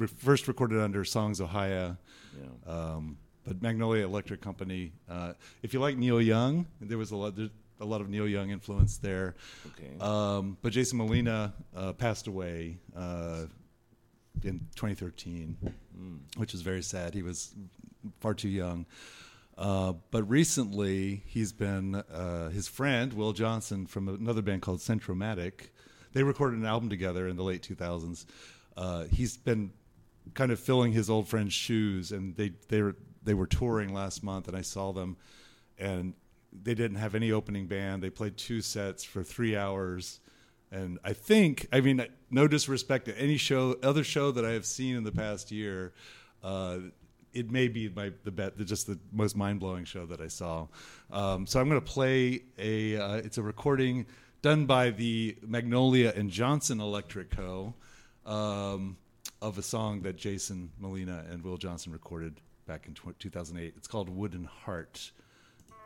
first recorded under Songs Ohio. Yeah. But Magnolia Electric Company. If you like Neil Young, there's a lot of Neil Young influence there. Okay. But Jason Molina passed away in 2013, which is very sad. He was far too young. But recently, he's been his friend Will Johnson from another band called Centromatic. They recorded an album together in the late 2000s. He's been kind of filling his old friend's shoes, and they were touring last month, and I saw them, and they didn't have any opening band. They played 2 sets for 3 hours, and I mean, no disrespect to any other show that I have seen in the past year, it may be just the most mind-blowing show that I saw. So I'm going to play it's a recording done by the Magnolia and Johnson Electric Co. Of a song that Jason Molina and Will Johnson recorded back in 2008. It's called Wooden Heart.